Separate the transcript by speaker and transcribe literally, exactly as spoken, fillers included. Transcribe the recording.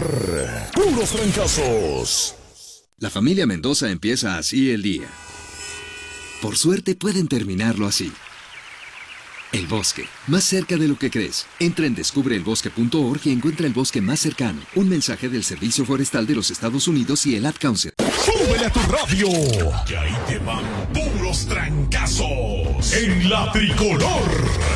Speaker 1: Puros trancazos.
Speaker 2: La familia Mendoza empieza así el día. Por suerte pueden terminarlo así. El bosque, más cerca de lo que crees. Entra en descubre el bosque punto org y encuentra el bosque más cercano. Un mensaje del Servicio Forestal de los Estados Unidos y el Ad Council.
Speaker 1: ¡Súbele a tu radio! Que ahí te van puros trancazos en la tricolor.